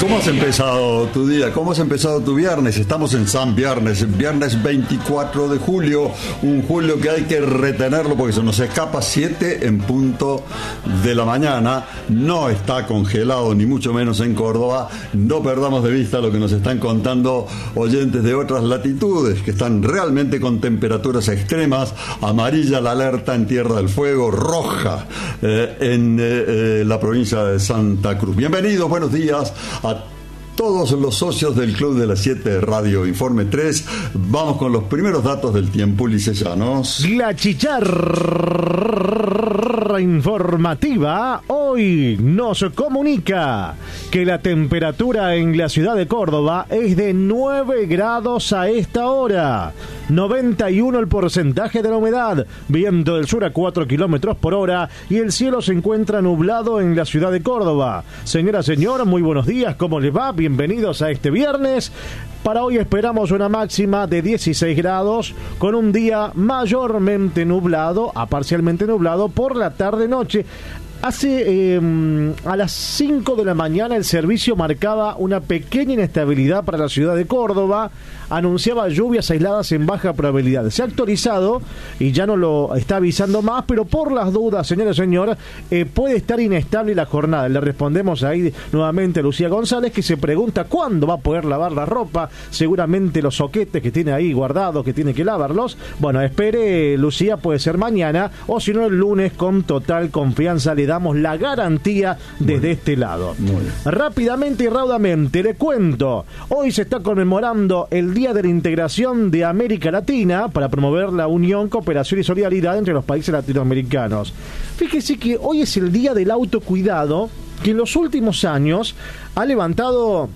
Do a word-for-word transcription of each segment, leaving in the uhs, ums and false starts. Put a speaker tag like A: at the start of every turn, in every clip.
A: ¿Cómo has empezado tu día? ¿Cómo has empezado tu viernes? Estamos en San Viernes, viernes veinticuatro de julio, un julio que hay que retenerlo porque se nos escapa siete en punto de la mañana. No está congelado, ni mucho menos en Córdoba. No perdamos de vista lo que nos están contando oyentes de otras latitudes, que están realmente con temperaturas extremas. Amarilla la alerta en Tierra del Fuego, roja eh, en eh, eh, la provincia de Santa Cruz. Bienvenidos, buenos días a todos los socios del Club de las siete Radio Informe tres. Vamos con los primeros datos del tiempo, Ulises Llanos.
B: La chicharra informativa hoy nos comunica que la temperatura en la ciudad de Córdoba es de nueve grados a esta hora. noventa y uno el porcentaje de la humedad, viento del sur a cuatro kilómetros por hora y el cielo se encuentra nublado en la ciudad de Córdoba. Señora, señor, muy buenos días, ¿cómo les va? Bienvenidos a este viernes. Para hoy esperamos una máxima de dieciséis grados con un día mayormente nublado a parcialmente nublado por la tarde-noche. Hace eh, a las cinco de la mañana el servicio marcaba una pequeña inestabilidad para la ciudad de Córdoba, anunciaba lluvias aisladas en baja probabilidad. Se ha actualizado y ya no lo está avisando más, pero por las dudas, señora y señor, eh, puede estar inestable la jornada. Le respondemos ahí nuevamente a Lucía González, que se pregunta cuándo va a poder lavar la ropa, seguramente los soquetes que tiene ahí guardados, que tiene que lavarlos. Bueno, espere, Lucía, puede ser mañana o si no el lunes, con total confianza le damos la garantía desde bueno, este lado. Rápidamente y raudamente le cuento, hoy se está conmemorando el Día de la Integración de América Latina para promover la unión, cooperación y solidaridad entre los países latinoamericanos. Fíjese que hoy es el Día del Autocuidado, que en los últimos años ha levantado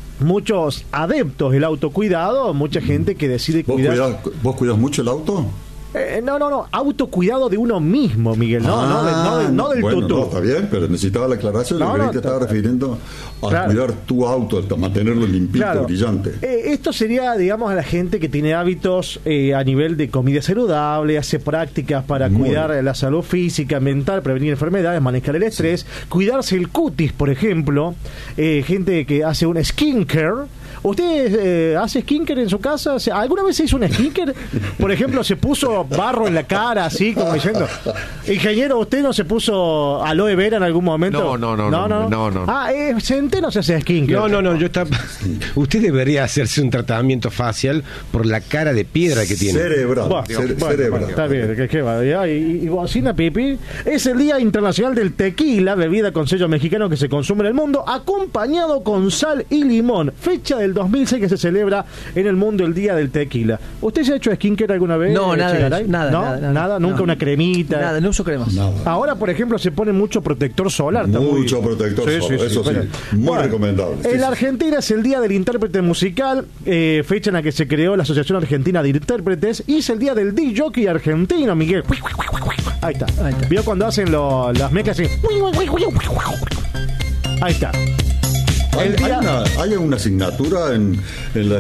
B: muchos adeptos del autocuidado, mucha gente que decide
A: ¿Vos
B: cuidar.
A: Cuidás, ¿Vos cuidás mucho el auto?
B: Eh, no, no, no, autocuidado de uno mismo, Miguel, no, ah, no, de, no, de, no del
A: bueno,
B: tutú.
A: No, está bien, pero necesitaba la aclaración, no, no, te estaba refiriendo a claro. cuidar tu auto, a mantenerlo limpito, claro. brillante.
B: Eh, esto sería, digamos, a la gente que tiene hábitos eh, a nivel de comida saludable, hace prácticas para Muy cuidar bien. la salud física, mental, prevenir enfermedades, manejar el estrés, sí. cuidarse el cutis, por ejemplo, eh, gente que hace un skincare. ¿Usted eh, hace skincare en su casa? ¿Alguna vez se hizo un skincare? Por ejemplo, se puso barro en la cara, así como diciendo. Ingeniero, ¿usted no se puso aloe vera en algún momento?
C: No, no, no. No, no. no, no.
B: Ah, eh, Centeno se hace skincare.
C: No, no, no. Yo está... Usted debería hacerse un tratamiento facial por la cara de piedra que tiene.
A: Cerebral.
B: Bueno,
A: Cere-
B: bueno,
A: cerebral.
B: Bueno, está bien. ¿Qué, qué va? ¿Y, y bocina, pipi? Es el Día Internacional del Tequila, bebida con sello mexicano que se consume en el mundo, acompañado con sal y limón. Fecha del dos mil seis que se celebra en el mundo el Día del Tequila. ¿Usted se ha hecho skincare alguna vez?
D: No, nada, nada,
B: ¿No?
D: nada, nada,
B: nada, nunca
D: no.
B: una cremita.
D: Nada, no uso cremas.
A: Nada.
B: Ahora, por ejemplo, se pone mucho protector solar.
A: Mucho
B: muy...
A: protector
B: sí,
A: solar,
B: sí,
A: eso
B: sí,
A: sí,
B: pero...
A: muy
B: bueno,
A: recomendable. Sí,
B: en
A: sí.
B: la Argentina es el Día del Intérprete Musical, eh, fecha en la que se creó la Asociación Argentina de Intérpretes, y es el Día del D-Jockey argentino, Miguel. Ahí está. Ahí está. ¿Vio cuando hacen lo, las mecas así? Ahí está.
A: Hay,
B: El día...
A: hay, una, hay una asignatura en, en la